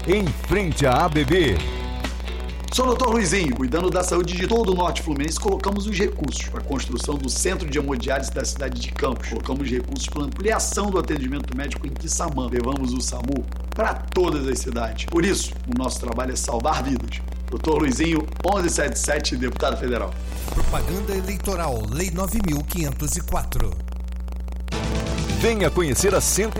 em frente à ABB. Sou o Dr. Luizinho, cuidando da saúde de todo o Norte Fluminense, colocamos os recursos para a construção do Centro de Hemodiálise da cidade de Campos. Colocamos recursos para a ampliação do atendimento médico em Quissamã. Levamos o SAMU para todas as cidades. Por isso, o nosso trabalho é salvar vidas. Dr. Luizinho, 1177, deputado federal. Propaganda eleitoral, Lei 9.504. Venha conhecer a